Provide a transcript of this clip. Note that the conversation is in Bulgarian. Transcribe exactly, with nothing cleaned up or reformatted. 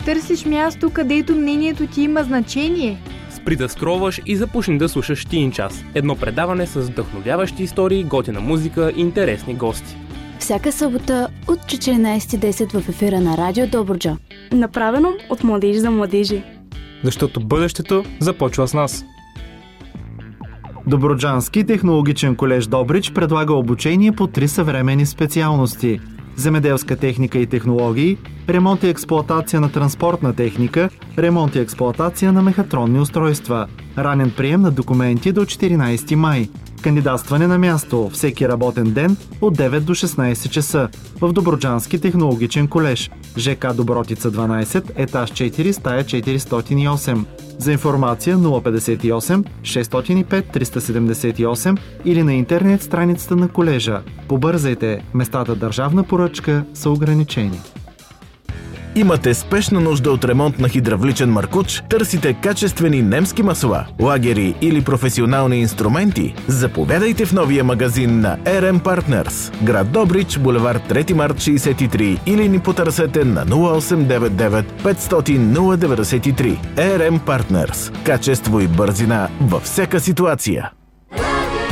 Търсиш място, където мнението ти има значение. Спри да скроваш и започни да слушаш Тин час. Едно предаване с вдъхновяващи истории, готина музика и интересни гости. Всяка събота от четиринайсет и десет в ефира на Радио Добруджа. Направено от младежи за младежи. Защото бъдещето започва с нас. Добруджански технологичен колеж Добрич предлага обучение по три съвременни специалности: земеделска техника и технологии, ремонт и експлоатация на транспортна техника, ремонт и експлоатация на мехатронни устройства. Ранен прием на документи до четиринайсети май. Кандидатстване на място всеки работен ден от девет до шестнайсет часа в Добруджански технологичен колеж, ЖК Добротица дванайсет, етаж четири, стая четиристотин и осем. За информация нула петдесет и осем шестстотин и пет триста седемдесет и осем или на интернет страницата на колежа. Побързайте, местата държавна поръчка са ограничени. Имате спешна нужда от ремонт на хидравличен маркуч? Търсите качествени немски масла, лагери или професионални инструменти? Заповядайте в новия магазин на ар ем Partners, град Добрич, булевард трети март шейсет и три, или ни потърсете на нула осем девет девет петстотин нула деветдесет и три. ар ем Partners. Качество и бързина във всяка ситуация.